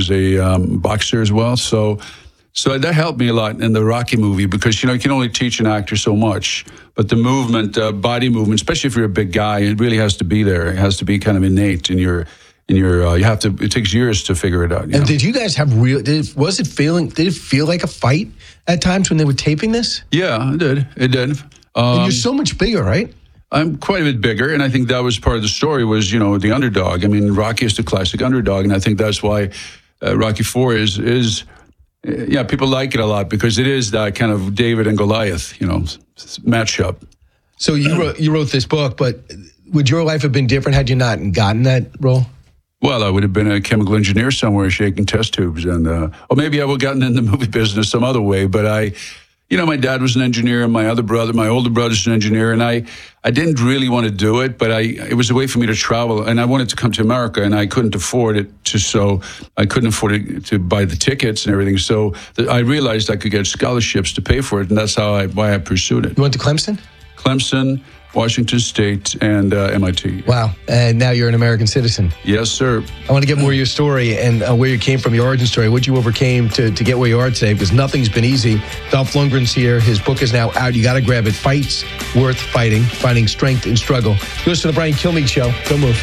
was a boxer as well. So that helped me a lot in the Rocky movie because, you can only teach an actor so much. But the movement, body movement, especially if you're a big guy, it really has to be there. It has to be kind of innate in your it takes years to figure it out. And did you guys have did it feel like a fight at times when they were taping this? Yeah, it did. And you're so much bigger, right? I'm quite a bit bigger, and I think that was part of the story was, the underdog. I mean, Rocky is the classic underdog, and I think that's why Rocky IV is people like it a lot because it is that kind of David and Goliath, matchup. So you wrote this book, but would your life have been different had you not gotten that role? Well, I would have been a chemical engineer somewhere shaking test tubes, and or maybe I would have gotten in the movie business some other way. But my dad was an engineer, and my older brother's an engineer, and I didn't really want to do it, but it was a way for me to travel, and I wanted to come to America, and I couldn't afford it I couldn't afford it to buy the tickets and everything. So I realized I could get scholarships to pay for it, and that's why I pursued it. You went to Clemson? Clemson, Washington State, and MIT. Wow. And now you're an American citizen. Yes, sir. I want to get more of your story and where you came from, your origin story, what you overcame to get where you are today, because nothing's been easy. Dolph Lundgren's here. His book is now out. You got to grab it. Fights Worth Fighting, Finding Strength in Struggle. You listen to the Brian Kilmeade Show. Don't move.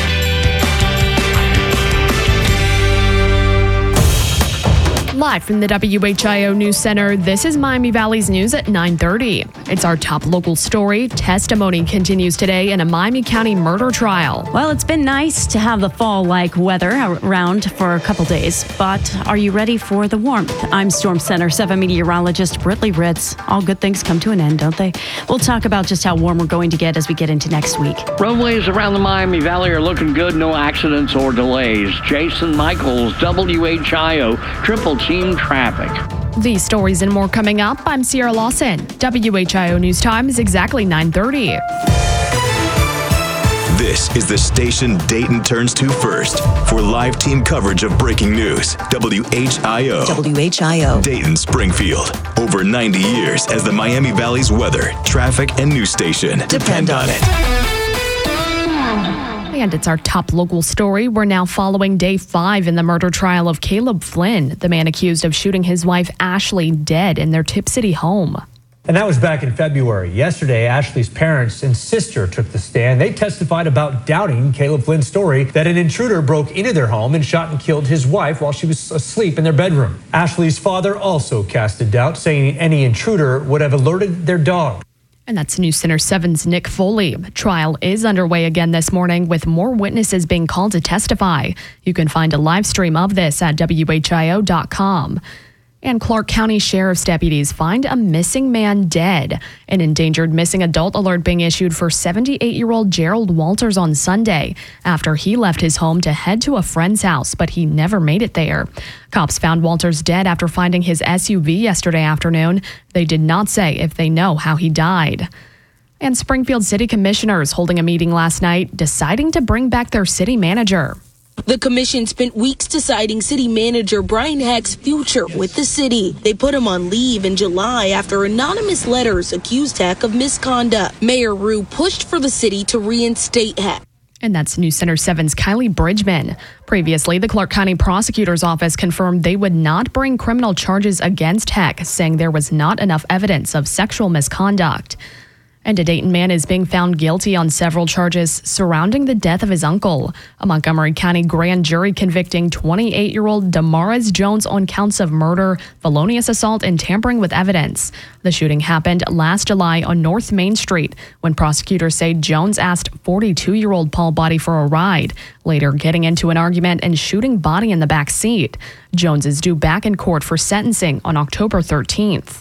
Live from the WHIO News Center, this is Miami Valley's news at 9:30. It's our top local story. Testimony continues today in a Miami County murder trial. Well, it's been nice to have the fall-like weather around for a couple days, but are you ready for the warmth? I'm Storm Center 7 meteorologist Britley Ritz. All good things come to an end, don't they? We'll talk about just how warm we're going to get as we get into next week. Roadways around the Miami Valley are looking good. No accidents or delays. Jason Michaels, WHIO, Triple Team Traffic. These stories and more coming up. I'm Sierra Lawson. WHIO News Time is exactly 9:30. This is the station Dayton turns to first for live team coverage of breaking news. WHIO. WHIO. Dayton Springfield. Over 90 years as the Miami Valley's weather, traffic, and news station. Depend on it. And it's our top local story. We're now following day 5 in the murder trial of Caleb Flynn, the man accused of shooting his wife Ashley dead in their Tip City home. And that was back in February. Yesterday, Ashley's parents and sister took the stand. They testified about doubting Caleb Flynn's story that an intruder broke into their home and shot and killed his wife while she was asleep in their bedroom. Ashley's father also casted doubt, saying any intruder would have alerted their dog. And that's News Center 7's Nick Foley. Trial is underway again this morning with more witnesses being called to testify. You can find a live stream of this at WHIO.com. And Clark County Sheriff's deputies find a missing man dead. An endangered missing adult alert being issued for 78-year-old Gerald Walters on Sunday after he left his home to head to a friend's house, but he never made it there. Cops found Walters dead after finding his SUV yesterday afternoon. They did not say if they know how he died. And Springfield City Commissioners holding a meeting last night, deciding to bring back their city manager. The commission spent weeks deciding city manager Brian Heck's future with the city. They put him on leave in July after anonymous letters accused Heck of misconduct. Mayor Rue pushed for the city to reinstate Heck. And that's News Center 7's Kylie Bridgman. Previously, the Clark County Prosecutor's Office confirmed they would not bring criminal charges against Heck, saying there was not enough evidence of sexual misconduct. And a Dayton man is being found guilty on several charges surrounding the death of his uncle. A Montgomery County grand jury convicting 28-year-old Damaris Jones on counts of murder, felonious assault, and tampering with evidence. The shooting happened last July on North Main Street when prosecutors say Jones asked 42-year-old Paul Body for a ride, later getting into an argument and shooting Body in the back seat. Jones is due back in court for sentencing on October 13th.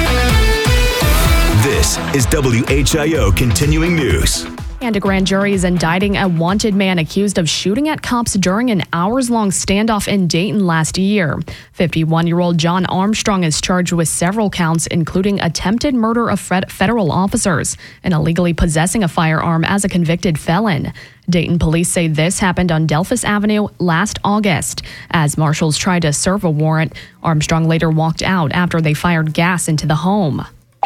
This is WHIO Continuing News. And a grand jury is indicting a wanted man accused of shooting at cops during an hours-long standoff in Dayton last year. 51-year-old John Armstrong is charged with several counts, including attempted murder of federal officers and illegally possessing a firearm as a convicted felon. Dayton police say this happened on Delphus Avenue last August. As marshals tried to serve a warrant, Armstrong later walked out after they fired gas into the home.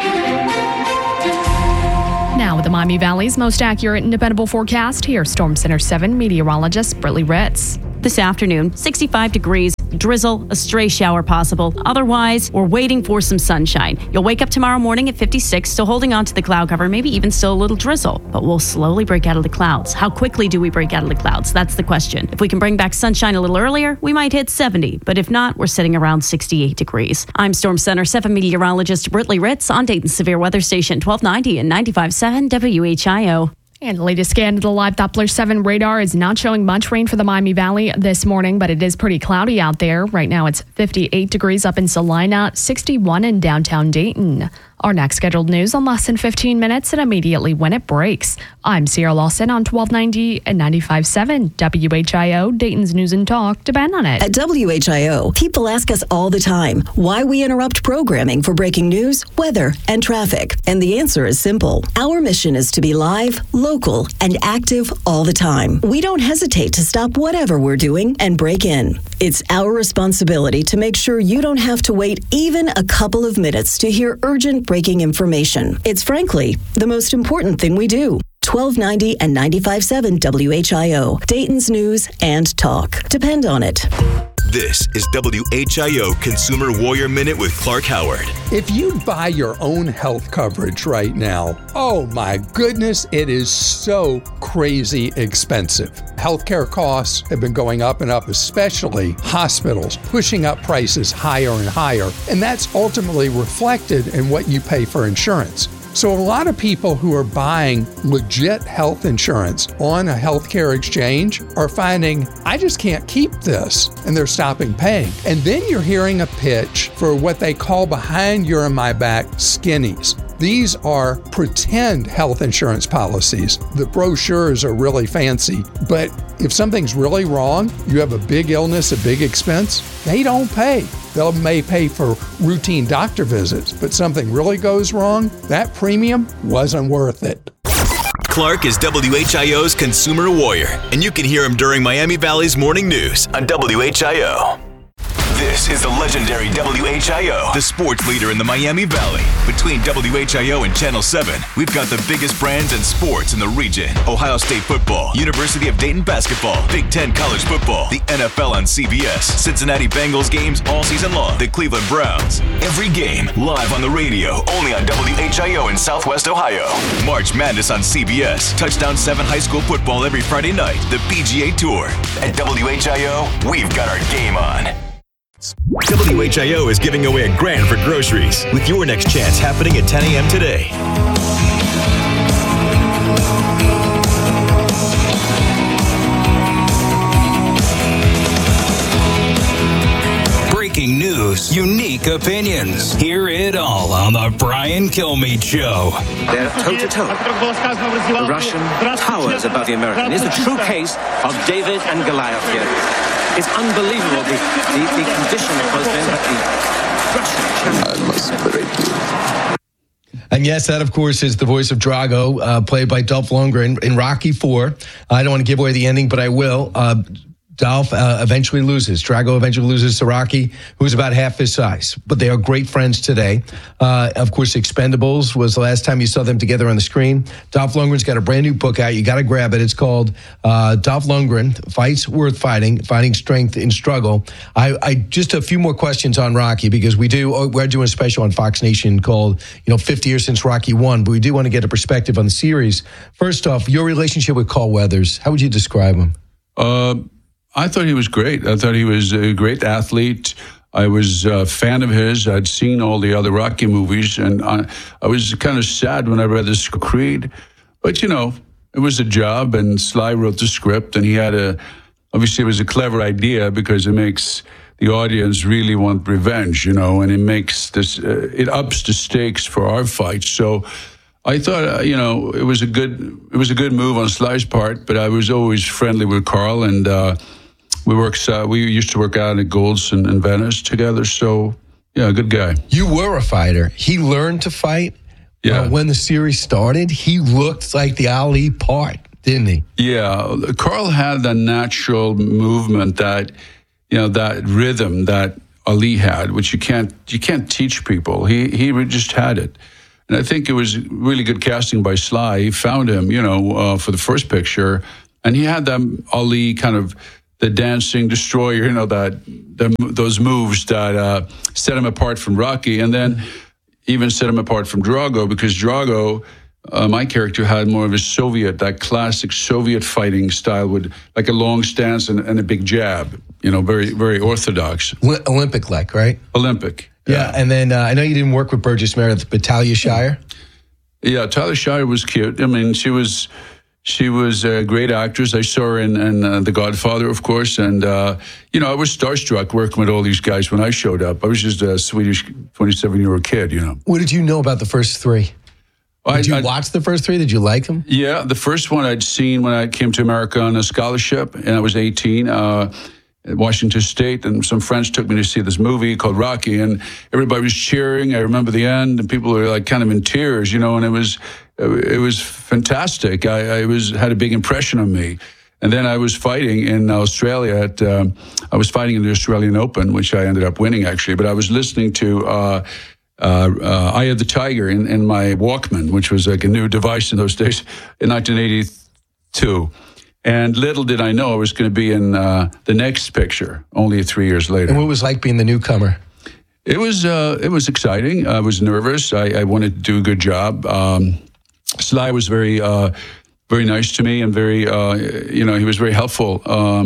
Now with the Miami Valley's most accurate and dependable forecast, here's Storm Center 7 meteorologist Britley Ritz. This afternoon, 65 degrees. Drizzle, a stray shower possible. Otherwise, we're waiting for some sunshine. You'll wake up tomorrow morning at 56, still holding on to the cloud cover, maybe even still a little drizzle. But we'll slowly break out of the clouds. How quickly do we break out of the clouds? That's the question. If we can bring back sunshine a little earlier, we might hit 70. But if not, we're sitting around 68 degrees. I'm Storm Center 7 meteorologist Britley Ritz on Dayton's Severe Weather Station 1290 and 95.7 WHIO. And the latest scan of the live Doppler 7 radar is not showing much rain for the Miami Valley this morning, but it is pretty cloudy out there. Right now it's 58 degrees up in Salina, 61 in downtown Dayton. Our next scheduled news in less than 15 minutes and immediately when it breaks. I'm Sierra Lawson on 1290 and 95.7 WHIO, Dayton's News and Talk. Depend on it. At WHIO, people ask us all the time why we interrupt programming for breaking news, weather, and traffic. And the answer is simple. Our mission is to be live, local, and active all the time. We don't hesitate to stop whatever we're doing and break in. It's our responsibility to make sure you don't have to wait even a couple of minutes to hear urgent breaking information. It's frankly the most important thing we do. 1290 and 95.7 WHIO, Dayton's News and Talk. Depend on it. This is WHIO Consumer Warrior Minute with Clark Howard. If you buy your own health coverage right now, oh my goodness, it is so crazy expensive. Healthcare costs have been going up and up, especially hospitals, pushing up prices higher and higher, and that's ultimately reflected in what you pay for insurance. So a lot of people who are buying legit health insurance on a healthcare exchange are finding, I just can't keep this, and they're stopping paying. And then you're hearing a pitch for what they call behind your and my back skinnies. These are pretend health insurance policies. The brochures are really fancy, but if something's really wrong, you have a big illness, a big expense, they don't pay. They may pay for routine doctor visits, but something really goes wrong, that premium wasn't worth it. Clark is WHIO's Consumer Warrior, and you can hear him during Miami Valley's morning news on WHIO. This is the legendary WHIO, the sports leader in the Miami Valley. Between WHIO and Channel 7, we've got the biggest brands and sports in the region. Ohio State football, University of Dayton basketball, Big Ten college football, the NFL on CBS, Cincinnati Bengals games all season long, the Cleveland Browns. Every game live on the radio, only on WHIO in Southwest Ohio. March Madness on CBS, Touchdown 7 high school football every Friday night, the PGA Tour. At WHIO, we've got our game on. WHIO is giving away $1,000 for groceries with your next chance happening at 10 a.m. today. Breaking news, unique opinions. Hear it all on the Brian Kilmeade Show. They're toe-to-toe. The Russian towers above the American. It's the true case of David and Goliath here. It's unbelievable, the condition of both men, but the Russian champion. I must break you. And yes, that, of course, is the voice of Drago, played by Dolph Lundgren in Rocky IV. I don't want to give away the ending, but I will. Dolph eventually loses. Drago eventually loses to Rocky, who's about half his size. But they are great friends today. Of course, Expendables was the last time you saw them together on the screen. Dolph Lundgren's got a brand new book out. You got to grab it. It's called Dolph Lundgren, Fights Worth Fighting, Finding Strength in Struggle. I just a few more questions on Rocky, because we're doing a special on Fox Nation called, 50 years since Rocky won, but we do want to get a perspective on the series. First off, your relationship with Carl Weathers, how would you describe him? I thought he was great. I thought he was a great athlete. I was a fan of his. I'd seen all the other Rocky movies, and I was kind of sad when I read this Creed. But, it was a job, and Sly wrote the script, and he had obviously it was a clever idea because it makes the audience really want revenge, and it makes this, it ups the stakes for our fights. So I thought, it was a good move on Sly's part, but I was always friendly with Carl, and we used to work out at Gold's in Venice together. So, yeah, good guy. You were a fighter. He learned to fight. Yeah. When the series started, he looked like the Ali part, didn't he? Yeah. Carl had that natural movement, that rhythm that Ali had, which you can't teach people. He just had it. And I think it was really good casting by Sly. He found him, for the first picture, and he had that Ali kind of the dancing destroyer, those moves that set him apart from Rocky, and then even set him apart from Drago, because Drago, my character, had more of that classic Soviet fighting style with like a long stance and a big jab, very, very orthodox. Olympic-like, right? Olympic. Yeah, and then I know you didn't work with Burgess Meredith, but Talia Shire? Yeah, Talia Shire was cute. I mean, she was a great actress. I saw her in The Godfather, of course. And, I was starstruck working with all these guys when I showed up. I was just a Swedish 27-year-old kid, What did you know about the first three? Did you watch the first three? Did you like them? Yeah, the first one I'd seen when I came to America on a scholarship, and I was 18 at Washington State, and some friends took me to see this movie called Rocky, and everybody was cheering. I remember the end, and people were like kind of in tears, and it was fantastic. I had a big impression on me. And then I was fighting in Australia I was fighting in the Australian Open, which I ended up winning actually, but I was listening to Eye of the Tiger in my Walkman, which was like a new device in those days, in 1982. And little did I know I was going to be in the next picture, only 3 years later. And what was it like being the newcomer? It was exciting. I was nervous. I wanted to do a good job. Sly was very, very nice to me, and very, he was very helpful.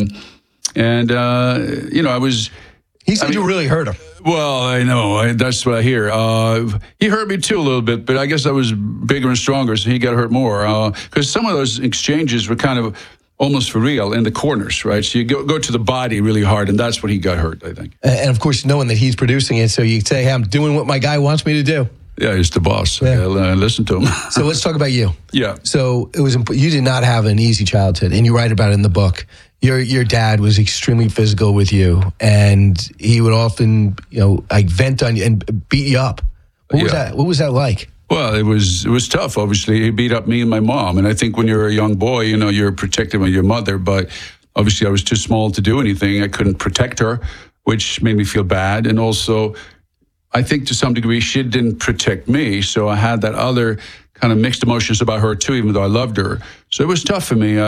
I was. He said you really hurt him. Well, I know. That's what I hear. He hurt me too a little bit, but I guess I was bigger and stronger, so he got hurt more. Because some of those exchanges were kind of almost for real in the corners, right? So you go to the body really hard, and that's what he got hurt, I think. And of course, knowing that he's producing it, so you say, hey, I'm doing what my guy wants me to do. Yeah, he's the boss. Yeah. Listen to him. So let's talk about you. Yeah. So you did not have an easy childhood, and you write about it in the book. Your dad was extremely physical with you, and he would often, vent on you and beat you up. What was that like? Well, it was tough. Obviously, he beat up me and my mom, and I think when you're a young boy, you're protected by your mother. But obviously, I was too small to do anything. I couldn't protect her, which made me feel bad, and also, I think to some degree she didn't protect me. So I had that other kind of mixed emotions about her too, even though I loved her. So it was tough for me.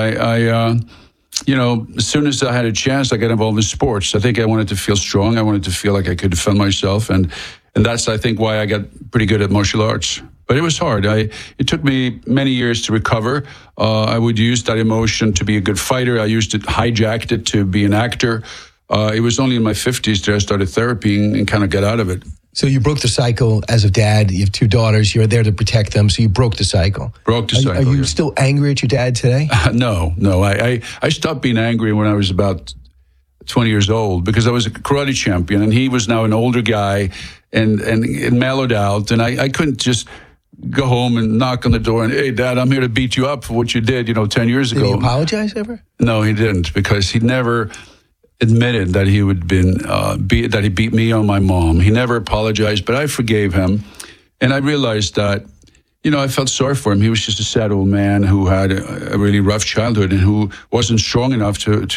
As soon as I had a chance, I got involved in sports. I think I wanted to feel strong. I wanted to feel like I could defend myself. And that's, I think, why I got pretty good at martial arts. But it was hard. It took me many years to recover. I would use that emotion to be a good fighter. I hijacked it to be an actor. It was only in my 50s that I started therapy and kind of got out of it. So you broke the cycle as a dad. You have two daughters. You're there to protect them. So you broke the cycle. Are you still angry at your dad today? No. I stopped being angry when I was about 20 years old because I was a karate champion, and he was now an older guy and mellowed out. And I couldn't just go home and knock on the door and, hey, Dad, I'm here to beat you up for what you did, 10 years ago. Did he apologize ever? No, he didn't, because he never admitted that that he beat me on my mom. He never apologized, but I forgave him. And I realized that, I felt sorry for him. He was just a sad old man who had a really rough childhood and who wasn't strong enough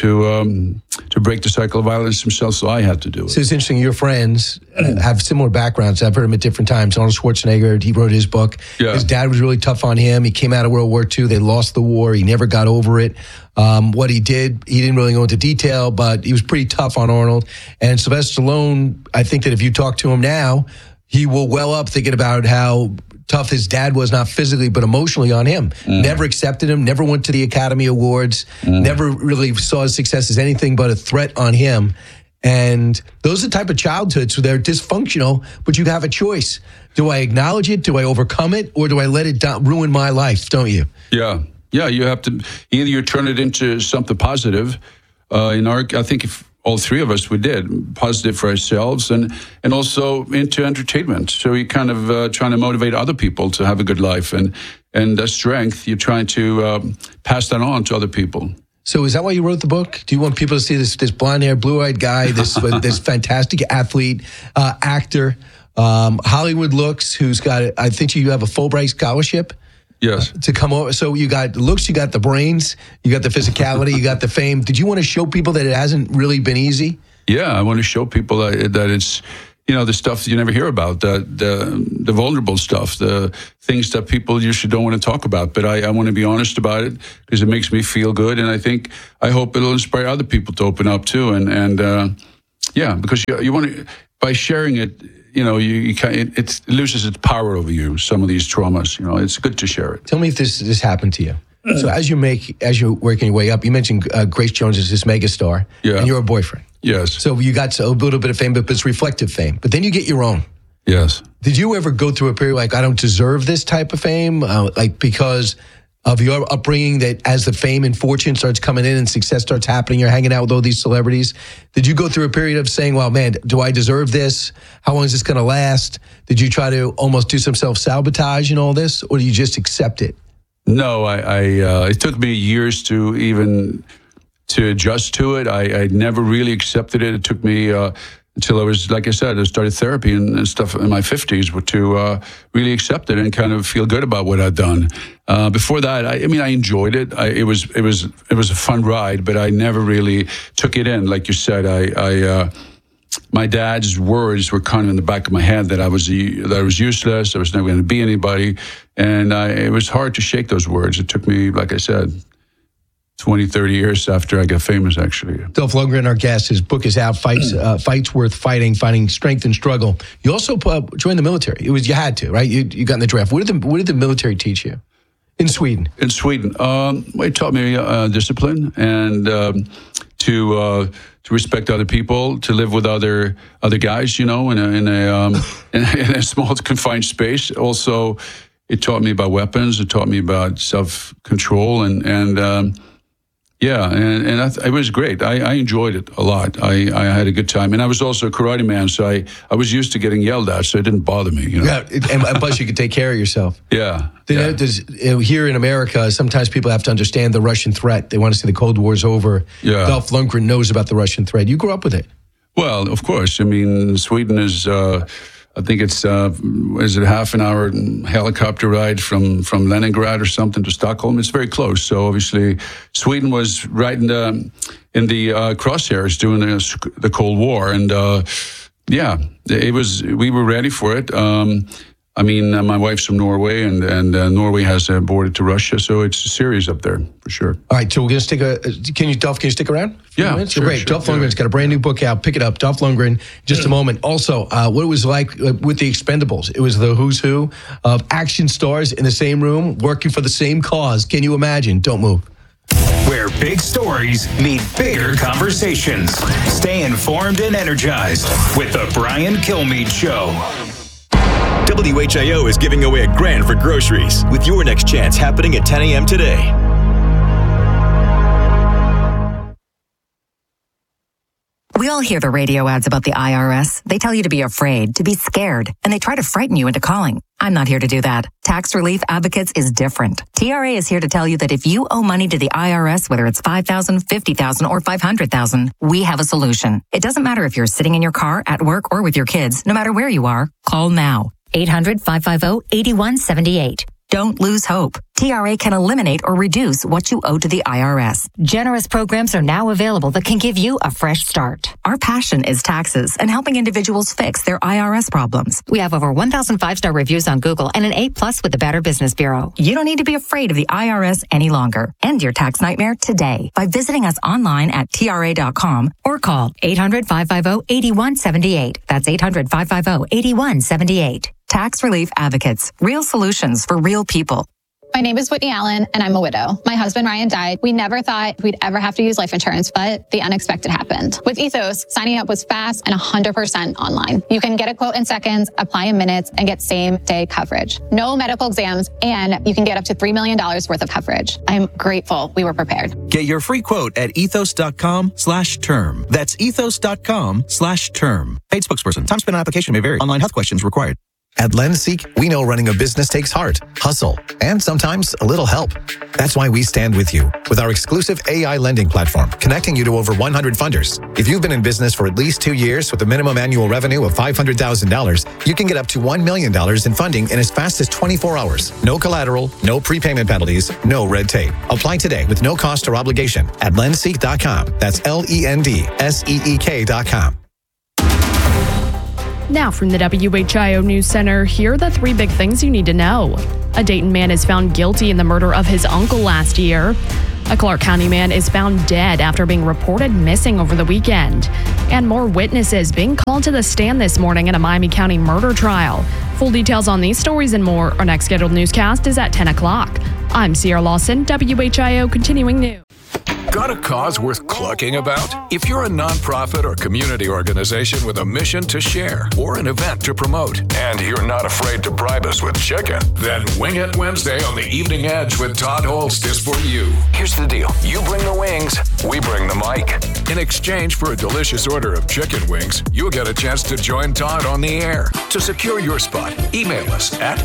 to break the cycle of violence himself, so I had to do it. So it's interesting, your friends have similar backgrounds. I've heard them at different times. Arnold Schwarzenegger, he wrote his book. Yeah. His dad was really tough on him. He came out of World War II. They lost the war. He never got over it. What he did, he didn't really go into detail, but he was pretty tough on Arnold. And Sylvester Stallone, I think that if you talk to him now, he will well up thinking about how tough his dad was, not physically, but emotionally on him. Never accepted him, never went to the Academy Awards, never really saw his success as anything but a threat on him. And those are the type of childhoods where they're dysfunctional, but you have a choice. Do I acknowledge it? Do I overcome it? Or do I let it ruin my life, don't you? Yeah, you have to, either you turn it into something positive. I think if all three of us, we did positive for ourselves and also into entertainment. So you're kind of trying to motivate other people to have a good life, and the strength you're trying to pass that on to other people. So is that why you wrote the book? Do you want people to see this blonde-haired, blue-eyed guy, this fantastic athlete, actor, Hollywood looks, who's got, I think you have a Fulbright scholarship? Yes. To come over. So you got looks, you got the brains, you got the physicality, you got the fame. Did you want to show people that it hasn't really been easy? Yeah, I want to show people that the stuff you never hear about, the vulnerable stuff, the things that people usually don't want to talk about. But I want to be honest about it because it makes me feel good, and I hope it'll inspire other people to open up too. And because you want to, by sharing it, it loses its power over you. Some of these traumas, it's good to share it. Tell me if this happened to you. So as you're working your way up, you mentioned Grace Jones is this megastar, and you're a boyfriend. Yes. So you got a little bit of fame, but it's reflective fame. But then you get your own. Yes. Did you ever go through a period like, I don't deserve this type of fame, because of your upbringing, that as the fame and fortune starts coming in and success starts happening, you're hanging out with all these celebrities? Did you go through a period of saying, well, man, do I deserve this? How long is this going to last? Did you try to almost do some self-sabotage in all this, or do you just accept it? No, it took me years to adjust to it. I never really accepted it. It took me until I was, like I said, I started therapy and stuff in my 50s to really accept it and kind of feel good about what I'd done. Before that, I enjoyed it. It was a fun ride, but I never really took it in. Like you said, my dad's words were kind of in the back of my head that I was useless. I was never going to be anybody, and it was hard to shake those words. It took me, like I said, 20, 30 years after I got famous, actually. Dolph Lundgren, our guest, his book is out, Fights Worth Fighting, Finding Strength and Struggle. You also joined the military. You had to, right? You got in the draft. What did the military teach you in Sweden? In Sweden, it taught me discipline and to respect other people, to live with other guys, in a small confined space. Also, it taught me about weapons. It taught me about self-control and it was great. I enjoyed it a lot. I had a good time. And I was also a karate man, so I was used to getting yelled at, so it didn't bother me. Yeah, and plus you could take care of yourself. Yeah. Here in America, sometimes people have to understand the Russian threat. They want to see the Cold War's over. Yeah. Dolph Lundgren knows about the Russian threat. You grew up with it. Well, of course. Sweden is... I think it's is it a half an hour helicopter ride from Leningrad or something to Stockholm. It's very close. So obviously, Sweden was right in the crosshairs during the Cold War, and it was. We were ready for it. My wife's from Norway, and Norway has a border to Russia, so it's serious up there for sure. All right, so we're going to stick Dolph, can you stick around? Yeah, sure, great. Dolph Lundgren's got a brand new book out. Pick it up, Dolph Lundgren. Just a moment. Also, what it was like with the Expendables. It was the who's who of action stars in the same room, working for the same cause. Can you imagine? Don't move. Where big stories meet bigger conversations. Stay informed and energized with the Brian Kilmeade Show. WHIO is giving away $1,000 for groceries with your next chance happening at 10 a.m. today. We all hear the radio ads about the IRS. They tell you to be afraid, to be scared, and they try to frighten you into calling. I'm not here to do that. Tax Relief Advocates is different. TRA is here to tell you that if you owe money to the IRS, whether it's $5,000, $50,000, or $500,000, we have a solution. It doesn't matter if you're sitting in your car, at work, or with your kids. No matter where you are, call now. 800-550-8178. Don't lose hope. TRA can eliminate or reduce what you owe to the IRS. Generous programs are now available that can give you a fresh start. Our passion is taxes and helping individuals fix their IRS problems. We have over 1,000 five-star reviews on Google and an A+ with the Better Business Bureau. You don't need to be afraid of the IRS any longer. End your tax nightmare today by visiting us online at TRA.com or call 800-550-8178. That's 800-550-8178. Tax Relief Advocates. Real solutions for real people. My name is Whitney Allen, and I'm a widow. My husband, Ryan, died. We never thought we'd ever have to use life insurance, but the unexpected happened. With Ethos, signing up was fast and 100% online. You can get a quote in seconds, apply in minutes, and get same-day coverage. No medical exams, and you can get up to $3 million worth of coverage. I'm grateful we were prepared. Get your free quote at ethos.com/term. That's ethos.com/term. Paid spokesperson. Time spent on application may vary. Online health questions required. At LendSeek, we know running a business takes heart, hustle, and sometimes a little help. That's why we stand with you with our exclusive AI lending platform, connecting you to over 100 funders. If you've been in business for at least 2 years with a minimum annual revenue of $500,000, you can get up to $1 million in funding in as fast as 24 hours. No collateral, no prepayment penalties, no red tape. Apply today with no cost or obligation at lendseek.com. That's LENDSEEK.com. Now from the WHIO News Center, here are the 3 big things you need to know. A Dayton man is found guilty in the murder of his uncle last year. A Clark County man is found dead after being reported missing over the weekend. And more witnesses being called to the stand this morning in a Miami County murder trial. Full details on these stories and more. Our next scheduled newscast is at 10 o'clock. I'm Sierra Lawson, WHIO Continuing News. Got a cause worth clucking about? If you're a nonprofit or community organization with a mission to share or an event to promote, and you're not afraid to bribe us with chicken, then Wing It Wednesday on the Evening Edge with Todd Holst is for you. Here's the deal. You bring the wings, we bring the mic. In exchange for a delicious order of chicken wings, you'll get a chance to join Todd on the air. To secure your spot, email us at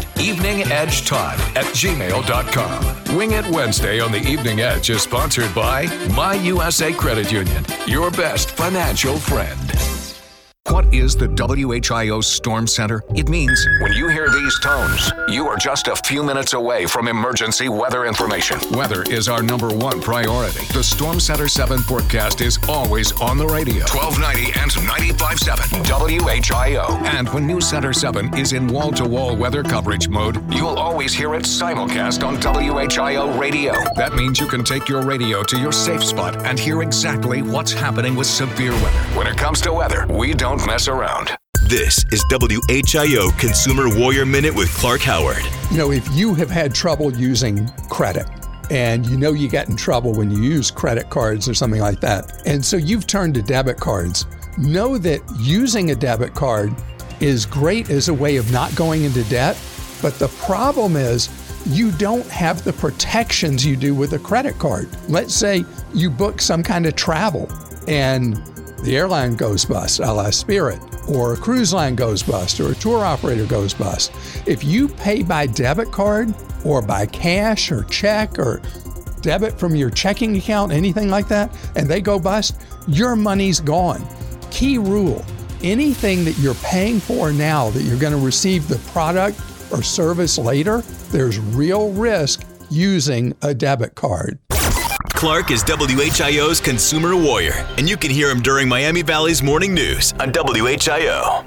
eveningedgetodd@gmail.com. Wing It Wednesday on the Evening Edge is sponsored by My USA Credit Union, your best financial friend. What is the WHIO Storm Center? It means when you hear these tones, you are just a few minutes away from emergency weather information. Weather is our #1 priority. The Storm Center 7 forecast is always on the radio. 1290 and 95.7 WHIO. And when News Center 7 is in wall-to-wall weather coverage mode, you'll always hear it simulcast on WHIO radio. That means you can take your radio to your safe spot and hear exactly what's happening with severe weather. When it comes to weather, we don't mess around. This is WHIO Consumer Warrior Minute with Clark Howard. You know, if you have had trouble using credit, and you know you get in trouble when you use credit cards or something like that, and so you've turned to debit cards, know that using a debit card is great as a way of not going into debt, but the problem is you don't have the protections you do with a credit card. Let's say you book some kind of travel and the airline goes bust, a la Spirit, or a cruise line goes bust, or a tour operator goes bust. If you pay by debit card or by cash or check or debit from your checking account, anything like that, and they go bust, your money's gone. Key rule, anything that you're paying for now that you're going to receive the product or service later, there's real risk using a debit card. Clark is WHIO's Consumer Warrior, and you can hear him during Miami Valley's Morning News on WHIO.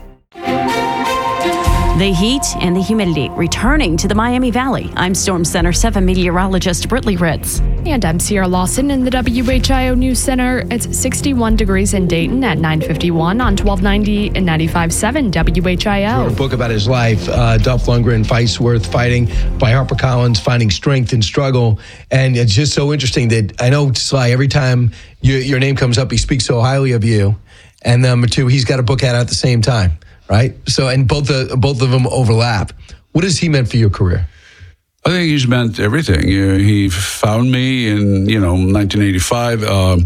The heat and the humidity returning to the Miami Valley. I'm Storm Center 7 meteorologist Britley Ritz. And I'm Sierra Lawson in the WHIO News Center. It's 61 degrees in Dayton at 9:51 on 1290 and 95.7 WHIO. Wrote a book about his life, Dolph Lundgren, Fights Worth Fighting, by HarperCollins, Finding Strength in Struggle. And it's just so interesting that I know Sly, every time your name comes up, he speaks so highly of you. And number two, he's got a book out at the same time. Right? So, and both of them overlap. What has he meant for your career? I think he's meant everything. He found me in, 1985.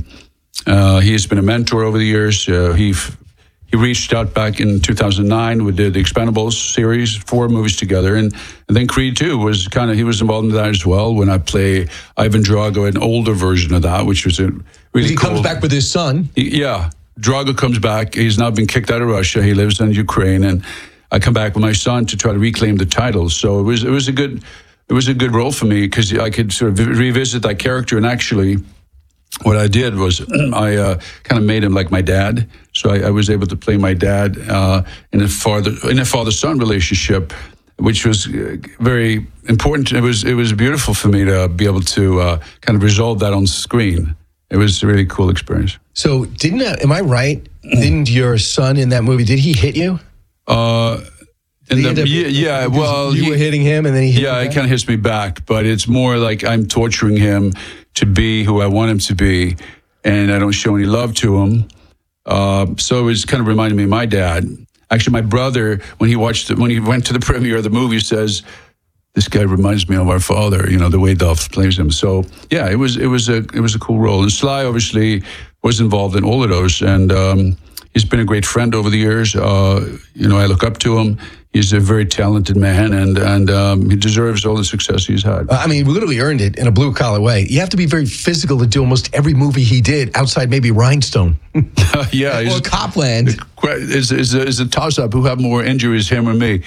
He has been a mentor over the years. He reached out back in 2009. We did the Expendables series, 4 movies together. And then Creed 2 was he was involved in that as well when I play Ivan Drago, an older version of that, which was a really cool. He comes back with his son. Yeah. Drago comes back. He's now been kicked out of Russia. He lives in Ukraine, and I come back with my son to try to reclaim the title. So it was a good role for me because I could sort of revisit that character. And actually, what I did was I kind of made him like my dad. So I was able to play my dad in a father-son relationship, which was very important. It was beautiful for me to be able to kind of resolve that on screen. It was a really cool experience. So am I right? Didn't your son in that movie, did he hit you? Well, you were hitting him and then he hit you back? He kind of hits me back, but it's more like I'm torturing him to be who I want him to be, and I don't show any love to him. So it was kind of reminding me of my dad. Actually, my brother, when he went to the premiere of the movie, says, "This guy reminds me of our father," the way Dolph plays him. So yeah, it was a cool role. And Sly obviously was involved in all of those, and he's been a great friend over the years. I look up to him. He's a very talented man, and he deserves all the success he's had. We literally earned it in a blue-collar way. You have to be very physical to do almost every movie he did, outside maybe Rhinestone. Yeah. Or Copland. Is a toss-up who have more injuries, him or me.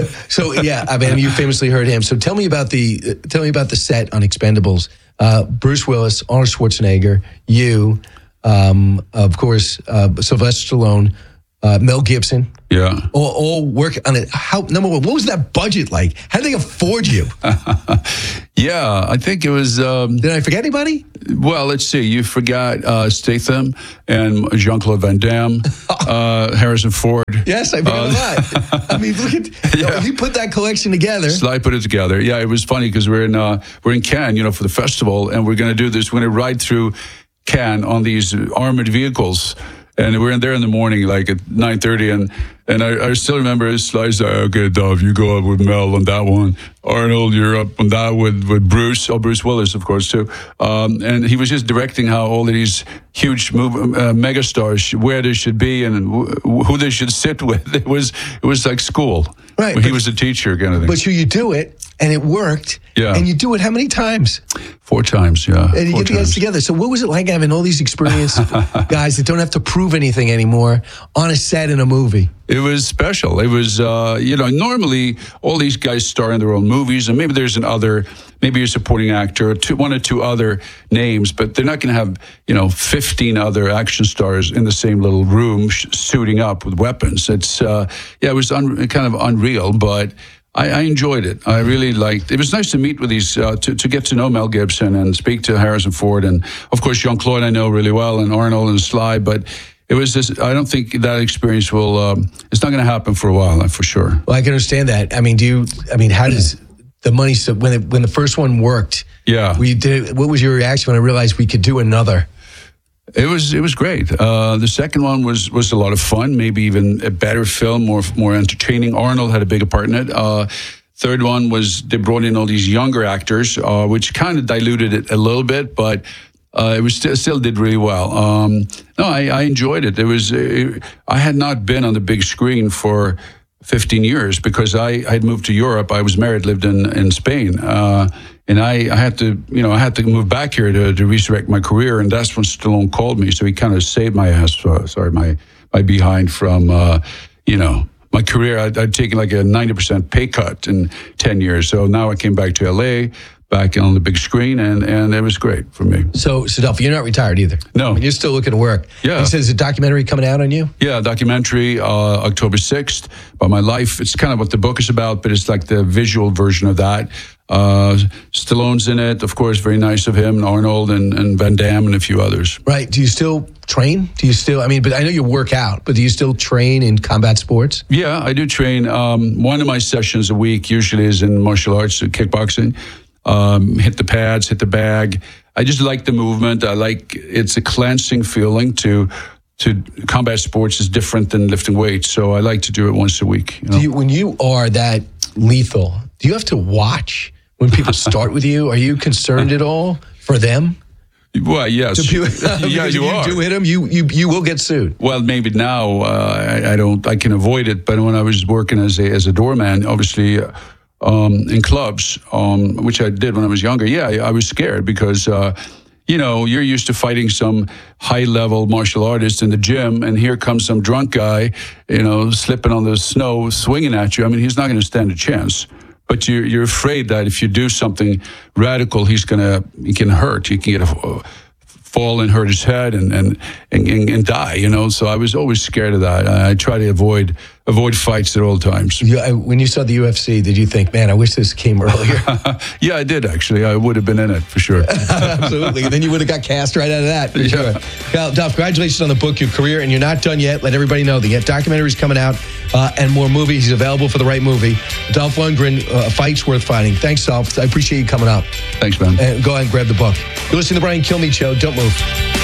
You famously heard him. So tell me about the set on Expendables. Bruce Willis, Arnold Schwarzenegger, you, of course, Sylvester Stallone, Mel Gibson. Yeah. All work on it. Number one, what was that budget like? How did they afford you? Yeah, I think it was... Did I forget anybody? Well, let's see. You forgot Statham and Jean-Claude Van Damme, Harrison Ford. Yes, I forgot a lot. I mean, look at you put that collection together. So I put it together. Yeah, it was funny because we're in Cannes, for the festival, and we're going to do this. We're going to ride through Cannes on these armored vehicles. And we're in there in the morning, like at 9:30, and I still remember his slides. Okay, Dov, you go up with Mel on that one. Arnold, you're up on that with Bruce. Oh, Bruce Willis, of course, too. And he was just directing how all of these huge megastars, where they should be and who they should sit with. It was like school. Right. He was a teacher kind of thing. But you do it, and it worked. Yeah. And you do it how many times? 4 times, yeah. And you get the guys together. So what was it like having all these experienced guys that don't have to prove anything anymore on a set in a movie? It was special. It was, normally all these guys star in their own movies, and maybe there's maybe a supporting actor, one or two other names, but they're not going to have, 15 other action stars in the same little room suiting up with weapons. It's, it was kind of unreal, but I enjoyed it. I really liked it. It was nice to meet with these, to get to know Mel Gibson and speak to Harrison Ford. And, of course, Jean-Claude I know really well, and Arnold and Sly. But it was just, I don't think that experience it's not going to happen for a while, for sure. Well, I can understand that. I mean, how does the money, so when the first one worked, yeah, what was your reaction when I realized we could do another? It was great. The second one was a lot of fun, maybe even a better film, more entertaining. Arnold had a bigger part in it. Third one was they brought in all these younger actors, which kind of diluted it a little bit, but it was still did really well. I enjoyed it. I had not been on the big screen for 15 years because I had moved to Europe. I was married, lived in Spain. And I had to move back here to resurrect my career, and that's when Stallone called me. So he kind of saved my ass, my behind from, my career. I'd taken like a 90% pay cut in 10 years. So now I came back to LA, back on the big screen, and it was great for me. So, Dolph, you're not retired either. No. I mean, you're still looking to work. Yeah. He says a documentary coming out on you? Yeah, documentary, October 6th, about my life. It's kind of what the book is about, but it's like the visual version of that. Stallone's in it, of course, very nice of him, and Arnold and Van Damme and a few others. Right. Do you still train? But I know you work out, but do you still train in combat sports? Yeah, I do train. One of my sessions a week usually is in martial arts, kickboxing. Hit the pads, hit the bag. I just like the movement. It's a cleansing feeling to combat sports is different than lifting weights. So I like to do it once a week. When you are that lethal, do you have to watch when people start with you? Are you concerned at all for them? Well, yes. Yeah, you are. If you do hit them, you will get sued. Well, maybe now I can avoid it. But when I was working as a doorman, obviously in clubs, which I did when I was younger, I was scared because you're used to fighting some high-level martial artist in the gym, and here comes some drunk guy, slipping on the snow, swinging at you. I mean, he's not going to stand a chance. But you're afraid that if you do something radical, he can hurt. He can get fall and hurt his head and die. So I was always scared of that. I try to avoid fights at all times. When you saw the UFC, did you think, man, I wish this came earlier? Yeah, I did, actually. I would have been in it, for sure. Absolutely. Then you would have got cast right out of that, for sure. Well, Dolph, congratulations on the book, your career, and you're not done yet. Let everybody know. The documentary's coming out and more movies. He's available for the right movie. Dolph Lundgren, Fights Worth Fighting. Thanks, Dolph. I appreciate you coming up. Thanks, man. And go ahead and grab the book. You're listening to the Brian Kilmeade Show. Don't move.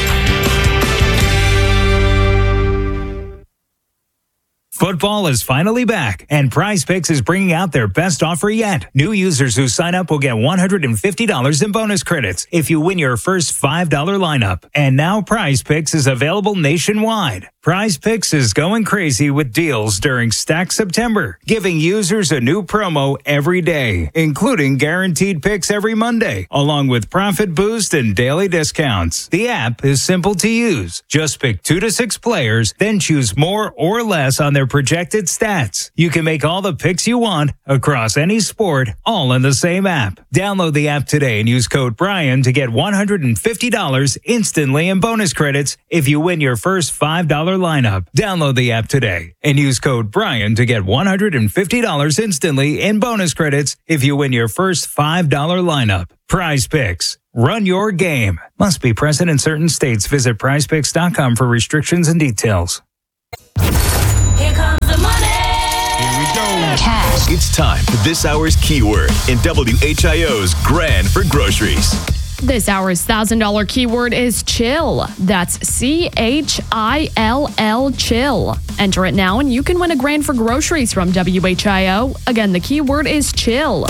Football is finally back, and Prize Picks is bringing out their best offer yet. New users who sign up will get $150 in bonus credits if you win your first $5 lineup. And now Prize Picks is available nationwide. Prize Picks is going crazy with deals during Stack September, giving users a new promo every day, including guaranteed picks every Monday, along with profit boost and daily discounts. The app is simple to use. Just pick 2 to 6 players, then choose more or less on their projected stats. You can make all the picks you want across any sport, all in the same app. Download the app today and use code Brian to get $150 instantly in bonus credits if you win your first $5 lineup. Download the app today and use code Brian to get $150 instantly in bonus credits if you win your first $5 lineup. Prize Picks. Run your game. Must be present in certain states. Visit prizepicks.com for restrictions and details. Here comes the money. Here we go. Cash. It's time for this hour's keyword in WHIO's Grand for Groceries. This hour's $1,000 keyword is chill. That's CHILL, chill. Enter it now and you can win a grand for groceries from WHIO. Again, the keyword is chill.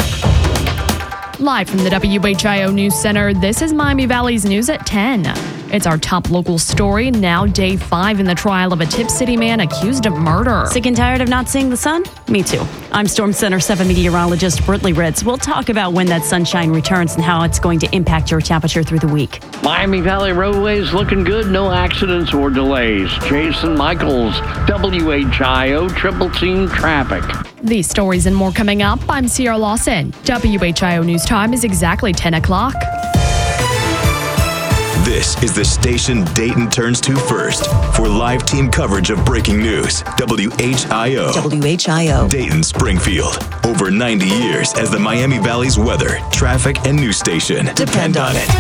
Live from the WHIO News Center, this is Miami Valley's News at 10. It's our top local story, now day 5 in the trial of a Tip City man accused of murder. Sick and tired of not seeing the sun? Me too. I'm Storm Center 7 meteorologist Britley Ritz. We'll talk about when that sunshine returns and how it's going to impact your temperature through the week. Miami Valley roadways looking good, no accidents or delays. Jason Michaels, WHIO Triple Team Traffic. These stories and more coming up. I'm Sierra Lawson. WHIO News Time is exactly 10 o'clock. This is the station Dayton turns to first for live team coverage of breaking news. WHIO. WHIO. Dayton Springfield. Over 90 years as the Miami Valley's weather, traffic, and news station. Depend on it.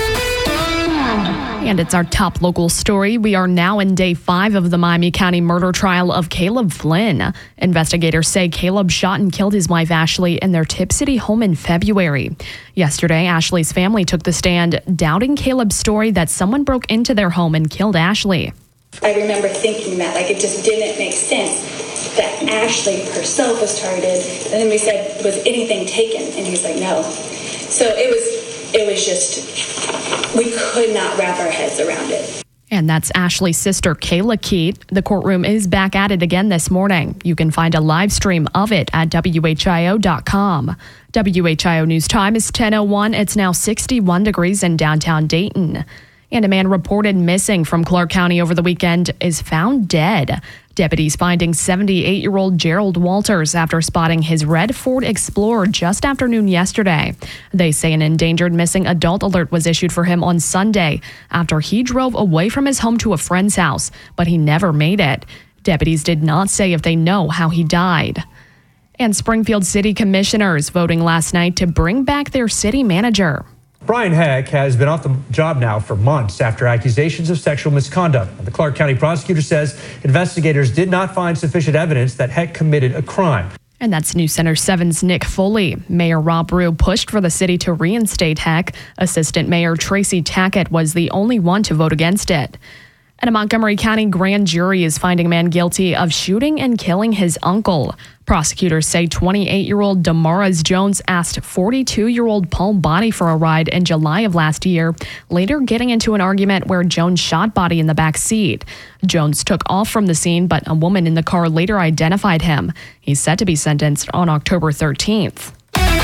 And it's our top local story. We are now in day 5 of the Miami County murder trial of Caleb Flynn. Investigators say Caleb shot and killed his wife Ashley in their Tip City home in February. Yesterday, Ashley's family took the stand, doubting Caleb's story that someone broke into their home and killed Ashley. I remember thinking that, it just didn't make sense that Ashley herself was targeted. And then we said, was anything taken? And he's like, no. So it was just, we could not wrap our heads around it. And that's Ashley's sister, Kayla Keat. The courtroom is back at it again this morning. You can find a live stream of it at WHIO.com. WHIO News Time is 10:01. It's now 61 degrees in downtown Dayton. And a man reported missing from Clark County over the weekend is found dead. Deputies finding 78-year-old Gerald Walters after spotting his red Ford Explorer just after noon yesterday. They say an endangered missing adult alert was issued for him on Sunday after he drove away from his home to a friend's house, but he never made it. Deputies did not say if they know how he died. And Springfield City Commissioners voting last night to bring back their city manager. Brian Heck has been off the job now for months after accusations of sexual misconduct. The Clark County prosecutor says investigators did not find sufficient evidence that Heck committed a crime. And that's News Center 7's Nick Foley. Mayor Rob Rue pushed for the city to reinstate Heck. Assistant Mayor Tracy Tackett was the only one to vote against it. And a Montgomery County grand jury is finding a man guilty of shooting and killing his uncle. Prosecutors say 28-year-old Damaris Jones asked 42-year-old Paul Body for a ride in July of last year, later getting into an argument where Jones shot Body in the back seat. Jones took off from the scene, but a woman in the car later identified him. He's set to be sentenced on October 13th.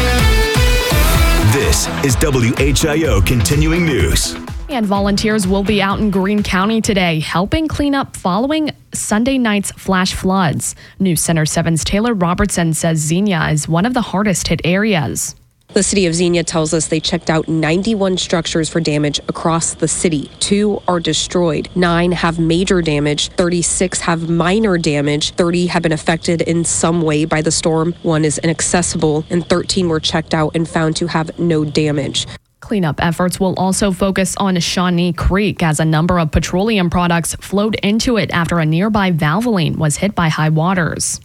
This is WHIO Continuing News. And volunteers will be out in Greene County today, helping clean up following Sunday night's flash floods. News Center 7's Taylor Robertson says Xenia is one of the hardest hit areas. The city of Xenia tells us they checked out 91 structures for damage across the city. 2 are destroyed. 9 have major damage. 36 have minor damage. 30 have been affected in some way by the storm. 1 is inaccessible, and 13 were checked out and found to have no damage. Cleanup efforts will also focus on Shawnee Creek as a number of petroleum products flowed into it after a nearby Valvoline was hit by high waters.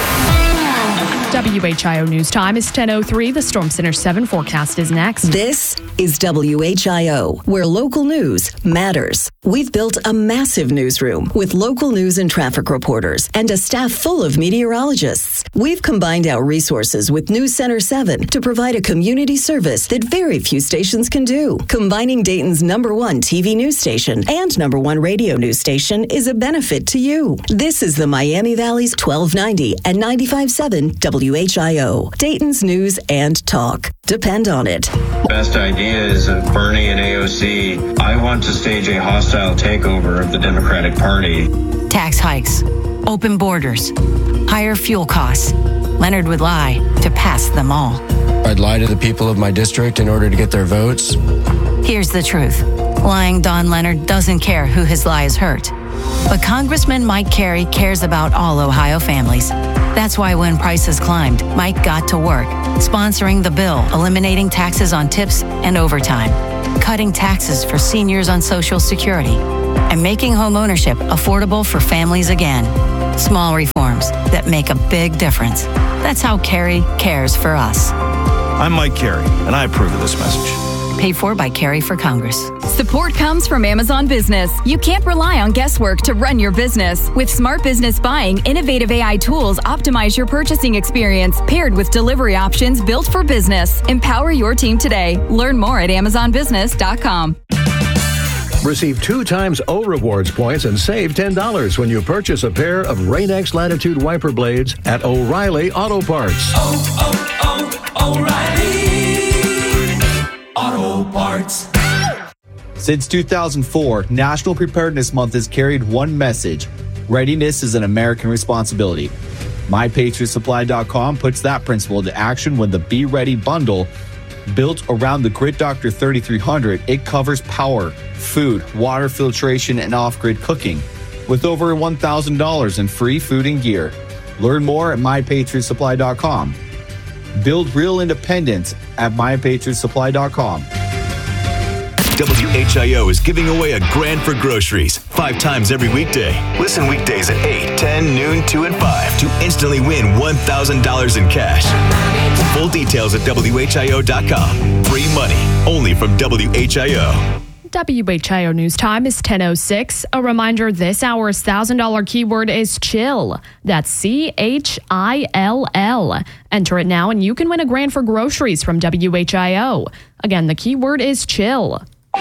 WHIO News Time is 10:03. The Storm Center 7 forecast is next. This is WHIO, where local news matters. We've built a massive newsroom with local news and traffic reporters and a staff full of meteorologists. We've combined our resources with News Center 7 to provide a community service that very few stations can do. Combining Dayton's #1 TV news station and #1 radio news station is a benefit to you. This is the Miami Valley's 1290 and 95.7 WHIO, Dayton's news and talk. Depend on it. Best ideas of Bernie and AOC. I want to stage a hostile takeover of the Democratic Party. Tax hikes, open borders, higher fuel costs. Leonard would lie to pass them all. I'd lie to the people of my district in order to get their votes. Here's the truth. Lying Don Leonard doesn't care who his lies hurt. But Congressman Mike Carey cares about all Ohio families. That's why when prices climbed, Mike got to work, sponsoring the bill, eliminating taxes on tips and overtime, cutting taxes for seniors on Social Security, and making homeownership affordable for families again. Small reforms that make a big difference. That's how Carey cares for us. I'm Mike Carey, and I approve of this message. Paid for by Carey for Congress. Support comes from Amazon Business. You can't rely on guesswork to run your business. With Smart Business Buying, innovative AI tools optimize your purchasing experience, paired with delivery options built for business. Empower your team today. Learn more at AmazonBusiness.com. Receive 2 times O Rewards points and save $10 when you purchase a pair of Rain-X Latitude wiper blades at O'Reilly Auto Parts. O'Reilly Auto Parts. Since 2004, National Preparedness Month has carried one message: readiness is an American responsibility. MyPatriotSupply.com puts that principle into action when the Be Ready bundle, built around the Grid Doctor 3300, it covers power, food, water filtration, and off-grid cooking, with over $1,000 in free food and gear. Learn more at MyPatriotSupply.com. Build real independence at MyPatriotSupply.com. WHIO is giving away $1,000 for groceries 5 times every weekday. Listen weekdays at 8, 10, noon, 2, and 5 to instantly win $1,000 in cash. Full details at WHIO.com. Free money only from WHIO. WHIO News Time is 10:06. A reminder, this hour's $1,000 keyword is chill. That's CHILL. Enter it now and you can win $1,000 for groceries from WHIO. Again, the keyword is chill.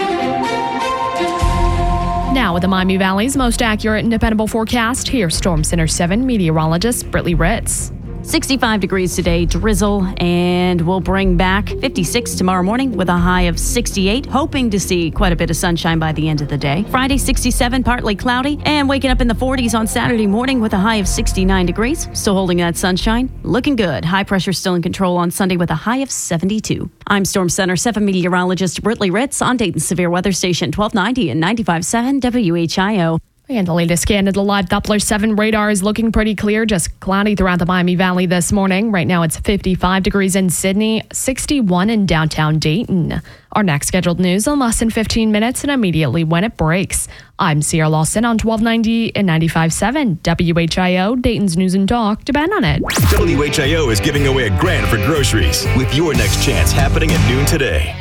Now with the Miami Valley's most accurate and dependable forecast, here's Storm Center 7 meteorologist Britley Ritz. 65 degrees today, drizzle, and we'll bring back 56 tomorrow morning with a high of 68, hoping to see quite a bit of sunshine by the end of the day. Friday, 67, partly cloudy, and waking up in the 40s on Saturday morning with a high of 69 degrees. Still holding that sunshine. Looking good. High pressure still in control on Sunday with a high of 72. I'm Storm Center 7 meteorologist Britley Ritz on Dayton's Severe Weather Station 1290 and 95.7 WHIO. And the latest scan of the live Doppler 7 radar is looking pretty clear, just cloudy throughout the Miami Valley this morning. Right now it's 55 degrees in Sydney, 61 in downtown Dayton. Our next scheduled news in less than 15 minutes and immediately when it breaks. I'm Sierra Lawson on 1290 and 95.7 WHIO, Dayton's News and Talk. Depend on it. WHIO is giving away $1,000 for groceries with your next chance happening at noon today.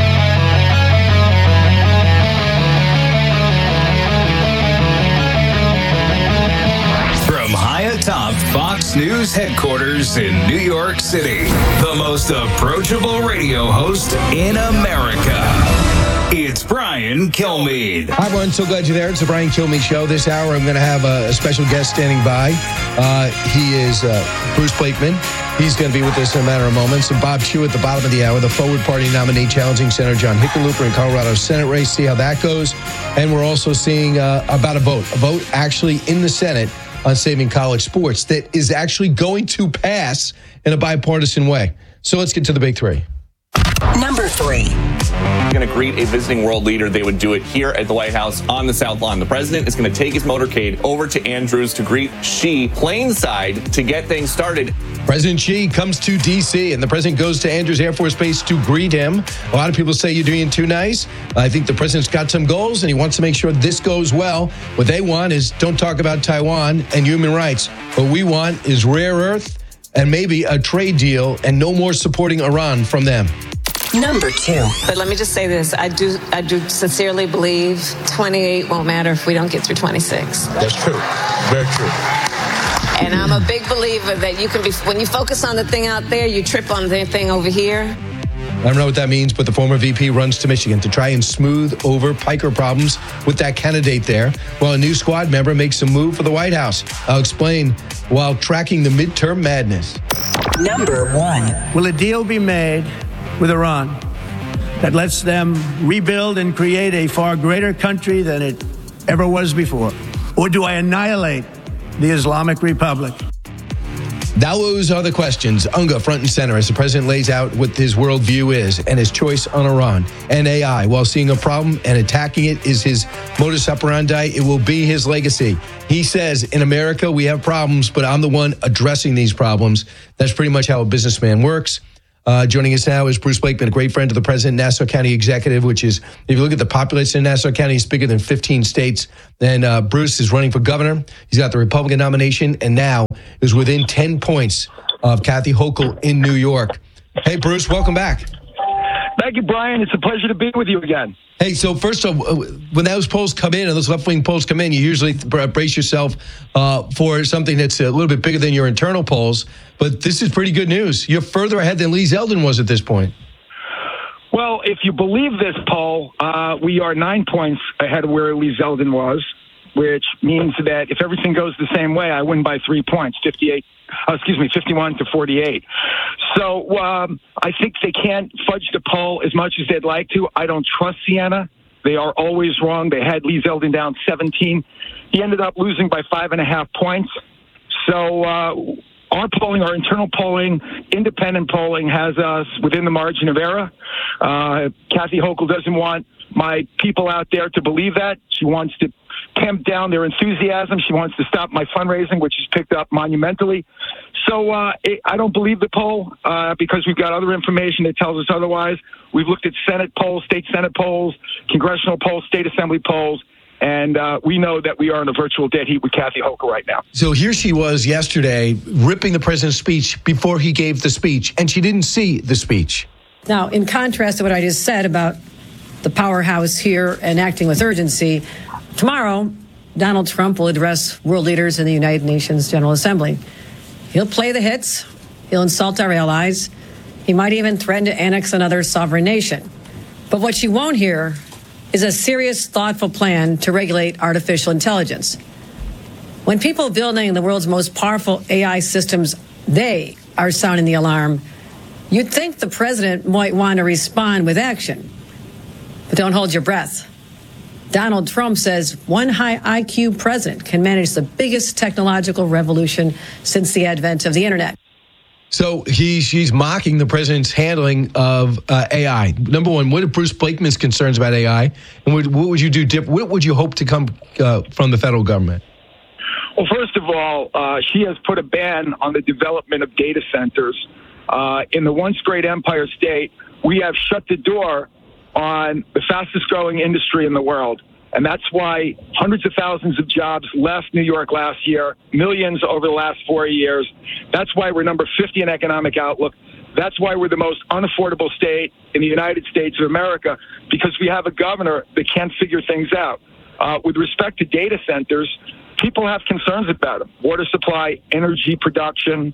Atop Fox News headquarters in New York City, the most approachable radio host in America. It's Brian Kilmeade. Hi, everyone. So glad you're there. It's the Brian Kilmeade Show. This hour, I'm going to have a special guest standing by. He is Bruce Blakeman. He's going to be with us in a matter of moments. And Bob Chew at the bottom of the hour, the Forward Party nominee challenging Senator John Hickenlooper in Colorado Senate race. See how that goes. And we're also seeing about a vote actually in the Senate on saving college sports that is actually going to pass in a bipartisan way. So let's get to the big three. Number 3. Going to greet a visiting world leader. They would do it here at the White House on the South Lawn. The president is going to take his motorcade over to Andrews to greet Xi planeside to get things started. President Xi comes to D.C. and the president goes to Andrews Air Force Base to greet him. A lot of people say you're doing too nice. I think the president's got some goals and he wants to make sure this goes well. What they want is don't talk about Taiwan and human rights. What we want is rare earth and maybe a trade deal and no more supporting Iran from them. Number 2. But let me just say this. I do sincerely believe 28 won't matter if we don't get through 26. That's true. Very true. And I'm a big believer that you can be, when you focus on the thing out there, you trip on the thing over here. I don't know what that means, but the former VP runs to Michigan to try and smooth over piker problems with that candidate there, while a new squad member makes a move for the White House. I'll explain while tracking the midterm madness. Number 1. Will a deal be made with Iran that lets them rebuild and create a far greater country than it ever was before? Or do I annihilate the Islamic Republic? Those are the questions. Unga front and center as the president lays out what his worldview is and his choice on Iran and AI. While seeing a problem and attacking it is his modus operandi, it will be his legacy. He says, in America, we have problems, but I'm the one addressing these problems. That's pretty much how a businessman works. Joining us now is Bruce Blakeman, a great friend of the president, Nassau County Executive, which is, if you look at the population in Nassau County, it's bigger than 15 states. And Bruce is running for governor. He's got the Republican nomination and now is within 10 points of Kathy Hochul in New York. Hey, Bruce, welcome back. Thank you, Brian. It's a pleasure to be with you again. Hey, so first of all, when those polls come in and those left-wing polls come in, you usually brace yourself for something that's a little bit bigger than your internal polls. But this is pretty good news. You're further ahead than Lee Zeldin was at this point. Well, if you believe this poll, we are 9 points ahead of where Lee Zeldin was, which means that if everything goes the same way, I win by 3 points, 51 to 48. So I think they can't fudge the poll as much as they'd like to. I don't trust Siena. They are always wrong. They had Lee Zeldin down 17. He ended up losing by 5.5 points. So our polling, our internal polling, independent polling has us within the margin of error. Kathy Hochul doesn't want my people out there to believe that. She wants to tamp down their enthusiasm. She wants to stop my fundraising, which is picked up monumentally. So I don't believe the poll because we've got other information that tells us otherwise. We've looked at Senate polls, state Senate polls, congressional polls, state assembly polls, and we know that we are in a virtual dead heat with Kathy Hochul right now. So here she was yesterday ripping the president's speech before he gave the speech, and she didn't see the speech. Now, in contrast to what I just said about the powerhouse here and acting with urgency, tomorrow, Donald Trump will address world leaders in the United Nations General Assembly. He'll play the hits. He'll insult our allies. He might even threaten to annex another sovereign nation. But what you won't hear is a serious, thoughtful plan to regulate artificial intelligence. When people building the world's most powerful AI systems, they are sounding the alarm, you'd think the president might want to respond with action. But don't hold your breath. Donald Trump says one high IQ president can manage the biggest technological revolution since the advent of the internet. So she's mocking the president's handling of AI. Number one, what are Bruce Blakeman's concerns about AI? And what would you do? What would you hope to come from the federal government? Well, first of all, she has put a ban on the development of data centers. In the once great Empire State, we have shut the door on the fastest growing industry in the world. And that's why hundreds of thousands of jobs left New York last year, millions over the last 4 years. That's why we're number 50 in economic outlook. That's why we're the most unaffordable state in the United States of America, because we have a governor that can't figure things out. With respect to data centers, people have concerns about them. Water supply, energy production,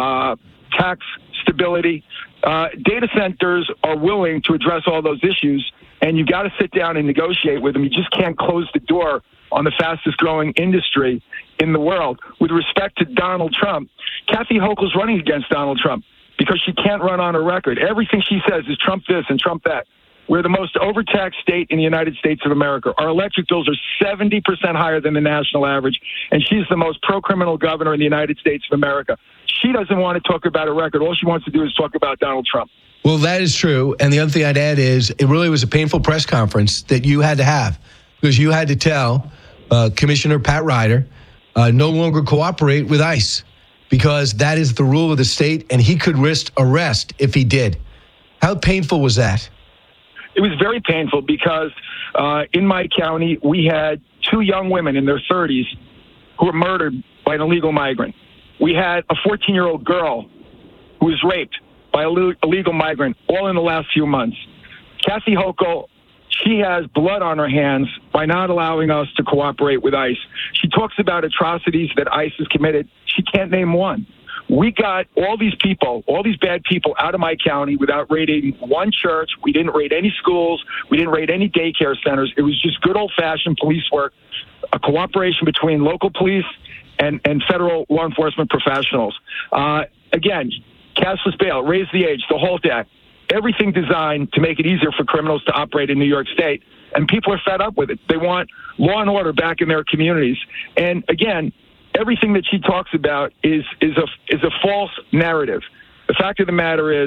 tax stability. Data centers are willing to address all those issues, and you've got to sit down and negotiate with them. You just can't close the door on the fastest growing industry in the world. With respect to Donald Trump, Kathy Hochul's running against Donald Trump because she can't run on her record. Everything she says is Trump this and Trump that. We're the most overtaxed state in the United States of America. Our electric bills are 70% higher than the national average, and she's the most pro-criminal governor in the United States of America. She doesn't want to talk about her record. All she wants to do is talk about Donald Trump. Well, that is true. And the other thing I'd add is it really was a painful press conference that you had to have because you had to tell Commissioner Pat Ryder no longer cooperate with ICE because that is the rule of the state, and he could risk arrest if he did. How painful was that? It was very painful because in my county, we had 2 young women in their 30s who were murdered by an illegal migrant. We had a 14-year-old girl who was raped by an illegal migrant all in the last few months. Kathy Hochul, she has blood on her hands by not allowing us to cooperate with ICE. She talks about atrocities that ICE has committed. She can't name one. We got all these people, all these bad people out of my county without raiding one church. We didn't raid any schools. We didn't raid any daycare centers. It was just good old-fashioned police work, a cooperation between local police and federal law enforcement professionals. Again, cashless bail, raise the age, the HALT Act, everything designed to make it easier for criminals to operate in New York State. And people are fed up with it. They want law and order back in their communities. And again, everything that she talks about is a false narrative. The fact of the matter is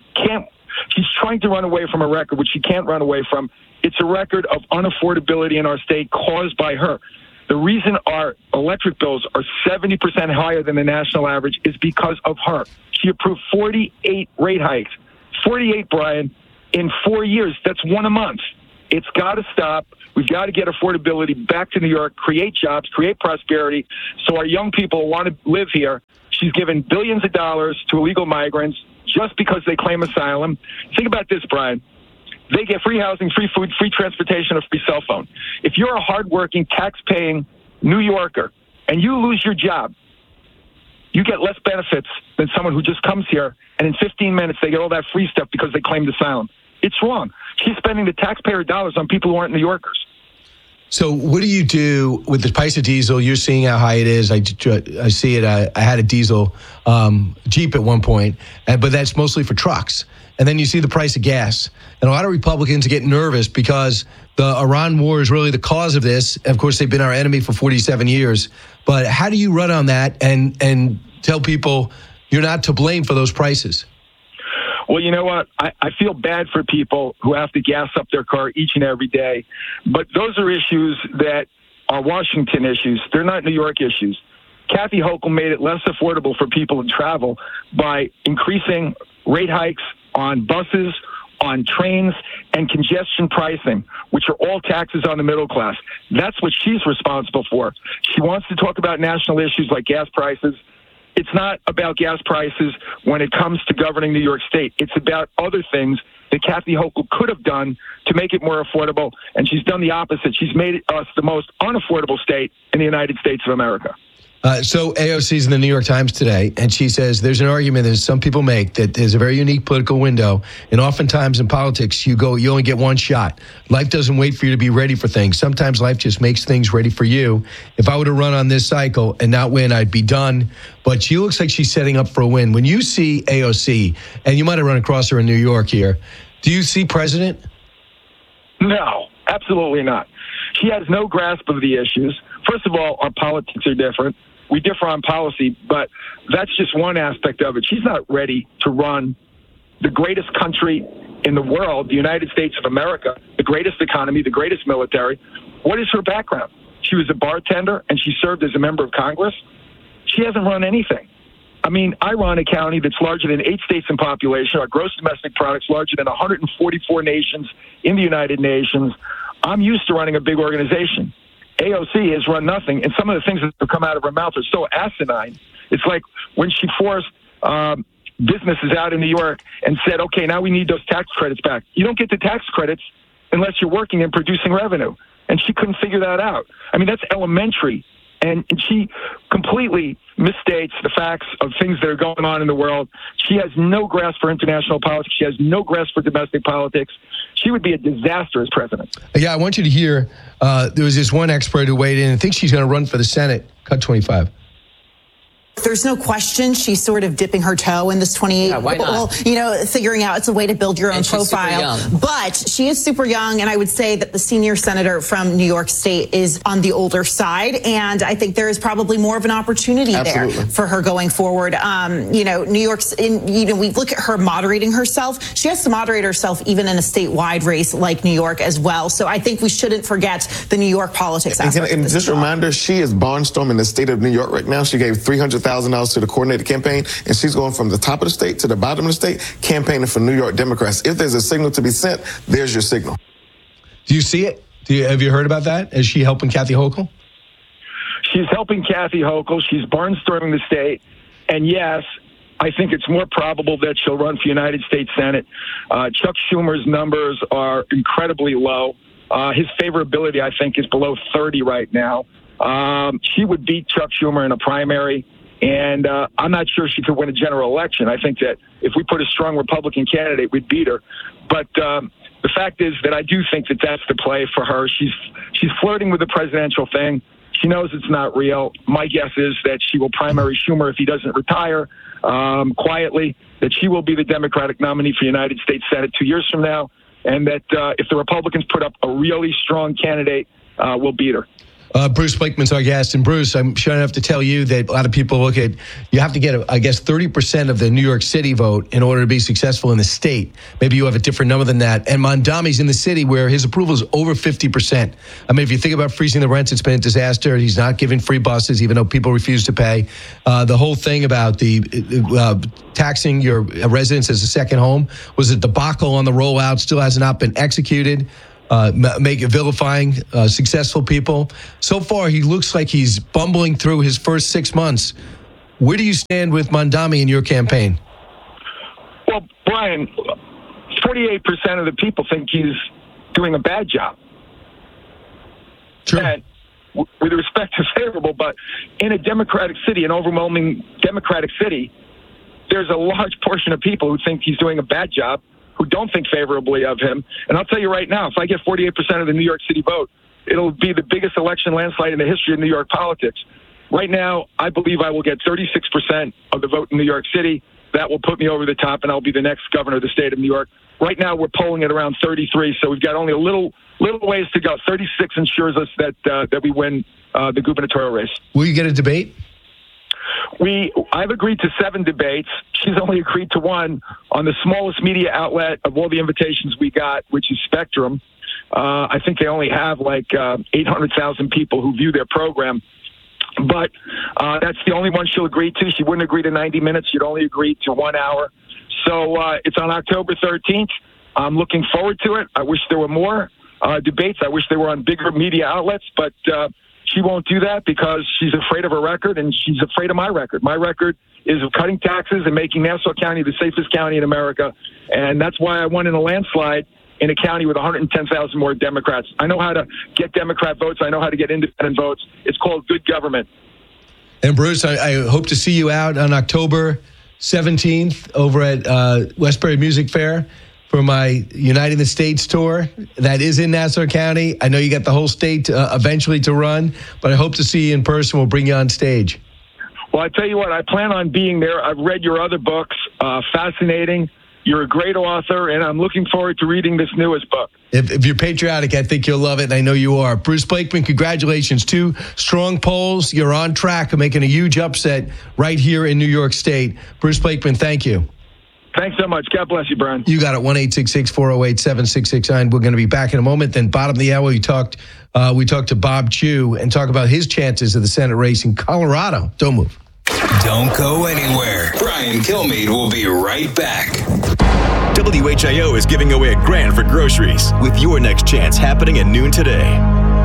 she's trying to run away from a record which she can't run away from. It's a record of unaffordability in our state caused by her. The reason our electric bills are 70% higher than the national average is because of her. She approved 48 rate hikes. 48, Brian, in 4 years. That's one a month. It's got to stop. We've got to get affordability back to New York, create jobs, create prosperity, so our young people want to live here. She's given billions of dollars to illegal migrants just because they claim asylum. Think about this, Brian. They get free housing, free food, free transportation, a free cell phone. If you're a hardworking, tax-paying New Yorker and you lose your job, you get less benefits than someone who just comes here and in 15 minutes they get all that free stuff because they claimed asylum. It's wrong. She's spending the taxpayer dollars on people who aren't New Yorkers. So what do you do with the price of diesel? You're seeing how high it is. I see it. I had a diesel Jeep at one point, but that's mostly for trucks. And then you see the price of gas. And a lot of Republicans get nervous because the Iran war is really the cause of this. Of course, they've been our enemy for 47 years. But how do you run on that and tell people you're not to blame for those prices? Well, you know what? I feel bad for people who have to gas up their car each and every day. But those are issues that are Washington issues. They're not New York issues. Kathy Hochul made it less affordable for people to travel by increasing rate hikes on buses, on trains, and congestion pricing, which are all taxes on the middle class. That's what she's responsible for. She wants to talk about national issues like gas prices. It's not about gas prices when it comes to governing New York State. It's about other things that Kathy Hochul could have done to make it more affordable, and she's done the opposite. She's made us the most unaffordable state in the United States of America. So AOC's in the New York Times today, and she says there's an argument that some people make that there's a very unique political window, and oftentimes in politics, you only get one shot. Life doesn't wait for you to be ready for things. Sometimes life just makes things ready for you. If I were to run on this cycle and not win, I'd be done. But she looks like she's setting up for a win. When you see AOC, and you might have run across her in New York here, do you see president? No, absolutely not. She has no grasp of the issues. First of all, our politics are different. We differ on policy, but that's just one aspect of it. She's not ready to run the greatest country in the world, the United States of America, the greatest economy, the greatest military. What is her background? She was a bartender, and she served as a member of Congress. She hasn't run anything. I mean, I run a county that's larger than 8 states in population. Our gross domestic product's larger than 144 nations in the United Nations. I'm used to running a big organization. AOC has run nothing, and some of the things that have come out of her mouth are so asinine. It's like when she forced businesses out in New York and said, okay, now we need those tax credits back. You don't get the tax credits unless you're working and producing revenue. And she couldn't figure that out. I mean, that's elementary. And she completely misstates the facts of things that are going on in the world. She has no grasp for international politics. She has no grasp for domestic politics. She would be a disaster as president. Yeah, I want you to hear, there was this one expert who weighed in and thinks she's going to run for the Senate. Cut 25. There's no question she's sort of dipping her toe in this 28. Yeah, why not? Well, figuring out it's a way to build your own profile. But she is super young, and I would say that the senior senator from New York State is on the older side, and I think there is probably more of an opportunity there for her going forward. New York's we look at her moderating herself. She has to moderate herself even in a statewide race like New York as well. So I think we shouldn't forget the New York politics aspect. And just a reminder, she is barnstorming the state of New York right now. She gave $300,000 to the coordinated campaign, and she's going from the top of the state to the bottom of the state, campaigning for New York Democrats. If there's a signal to be sent, there's your signal. Do you see it? Have you heard about that? Is she helping Kathy Hochul? She's helping Kathy Hochul. She's barnstorming the state. And yes, I think it's more probable that she'll run for United States Senate. Chuck Schumer's numbers are incredibly low. His favorability, I think, is below 30 right now. She would beat Chuck Schumer in a primary, and I'm not sure she could win a general election. I think that if we put a strong Republican candidate, we'd beat her. But the fact is that I do think that that's the play for her. She's flirting with the presidential thing. She knows it's not real. My guess is that she will primary Schumer if he doesn't retire quietly, that she will be the Democratic nominee for United States Senate 2 years from now, and that if the Republicans put up a really strong candidate, we'll beat her. Bruce Blakeman's our guest. And Bruce, I'm sure I have to tell you that a lot of people look at, you have to get, 30% of the New York City vote in order to be successful in the state. Maybe you have a different number than that. And Mondami's in the city where his approval is over 50%. I mean, if you think about freezing the rents, it's been a disaster. He's not giving free buses, even though people refuse to pay. The whole thing about the taxing your residence as a second home was a debacle on the rollout, still has not been executed. Vilifying successful people. So far, he looks like he's bumbling through his first 6 months. Where do you stand with Mondami in your campaign? Well, Brian, 48% of the people think he's doing a bad job. True. And with respect to favorable, but in a Democratic city, an overwhelming Democratic city, there's a large portion of people who think he's doing a bad job, who don't think favorably of him. And I'll tell you right now, if I get 48% of the New York City vote, it'll be the biggest election landslide in the history of New York politics. Right now, I believe I will get 36% of the vote in New York City. That will put me over the top, and I'll be the next governor of the state of New York. Right now, we're polling at around 33, so we've got only a little ways to go. 36 ensures us that we win the gubernatorial race. Will you get a debate? I've agreed to 7 debates. She's only agreed to 1 on the smallest media outlet of all the invitations we got, which is Spectrum. I think they only have 800,000 people who view their program. But that's the only one she'll agree to. She wouldn't agree to 90 minutes. She'd only agree to 1 hour. So it's on October 13th. I'm looking forward to it. I wish there were more debates. I wish they were on bigger media outlets, but she won't do that because she's afraid of her record, and she's afraid of my record. My record is of cutting taxes and making Nassau County the safest county in America, and that's why I won in a landslide in a county with 110,000 more Democrats. I know how to get Democrat votes. I know how to get independent votes. It's called good government. And Bruce, I hope to see you out on October 17th over at Westbury Music Fair for my Uniting the States tour. That is in Nassau County. I know you got the whole state eventually to run, but I hope to see you in person. We'll bring you on stage. Well, I tell you what, I plan on being there. I've read your other books. Fascinating. You're a great author, and I'm looking forward to reading this newest book. If you're patriotic, I think you'll love it, and I know you are. Bruce Blakeman, congratulations. 2 strong polls. You're on track of making a huge upset right here in New York State. Bruce Blakeman, thank you. Thanks so much. God bless you, Brian. You got it. 1-866-408-7669. We're going to be back in a moment. Then bottom of the hour, we talked to Bob Chu and talk about his chances of the Senate race in Colorado. Don't move. Don't go anywhere. Brian Kilmeade will be right back. WHIO is giving away $1,000 for groceries with your next chance happening at noon today.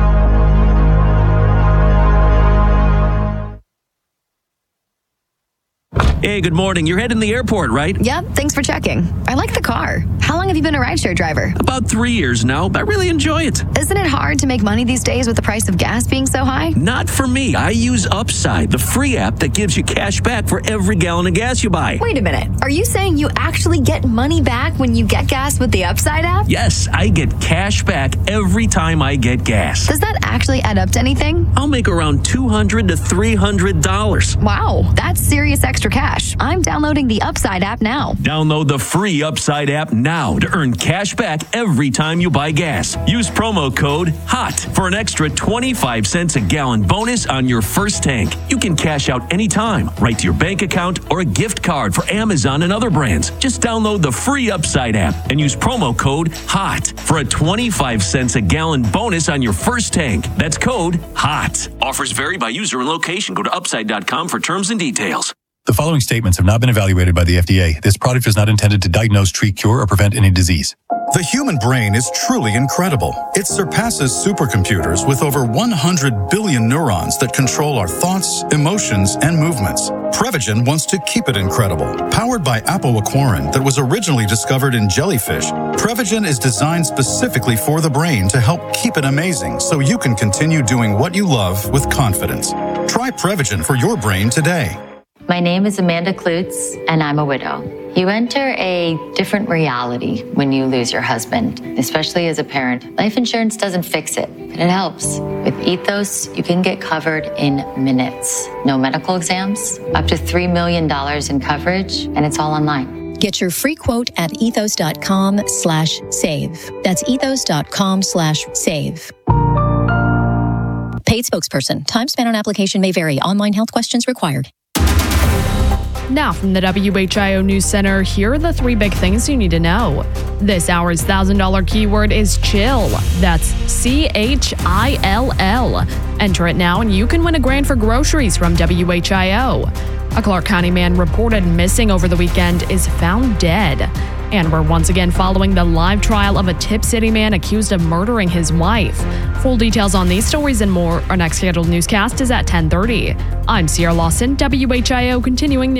Hey, good morning. You're heading to the airport, right? Yep, thanks for checking. I like the car. How long have you been a rideshare driver? About 3 years now, but I really enjoy it. Isn't it hard to make money these days with the price of gas being so high? Not for me. I use Upside, the free app that gives you cash back for every gallon of gas you buy. Wait a minute. Are you saying you actually get money back when you get gas with the Upside app? Yes, I get cash back every time I get gas. Does that actually add up to anything? I'll make around $200 to $300. Wow, that's serious extra cash. I'm downloading the Upside app now. Download the free Upside app now to earn cash back every time you buy gas. Use promo code HOT for an extra 25 cents a gallon bonus on your first tank. You can cash out anytime, right to your bank account or a gift card for Amazon and other brands. Just download the free Upside app and use promo code HOT for a 25 cents a gallon bonus on your first tank. That's code HOT. Offers vary by user and location. Go to upside.com for terms and details. The following statements have not been evaluated by the FDA. This product is not intended to diagnose, treat, cure, or prevent any disease. The human brain is truly incredible. It surpasses supercomputers with over 100 billion neurons that control our thoughts, emotions, and movements. Prevagen wants to keep it incredible. Powered by apoaquarin that was originally discovered in jellyfish, Prevagen is designed specifically for the brain to help keep it amazing so you can continue doing what you love with confidence. Try Prevagen for your brain today. My name is Amanda Klutz, and I'm a widow. You enter a different reality when you lose your husband, especially as a parent. Life insurance doesn't fix it, but it helps. With Ethos, you can get covered in minutes. No medical exams, up to $3 million in coverage, and it's all online. Get your free quote at ethos.com/save. That's ethos.com/save. Paid spokesperson. Time spent on application may vary. Online health questions required. Now from the WHIO News Center, here are the 3 big things you need to know. This hour's $1,000 keyword is chill. That's CHILL. Enter it now and you can win $1,000 for groceries from WHIO. A Clark County man reported missing over the weekend is found dead. And we're once again following the live trial of a Tip City man accused of murdering his wife. Full details on these stories and more. Our next scheduled newscast is at 10:30. I'm Sierra Lawson, WHIO Continuing News.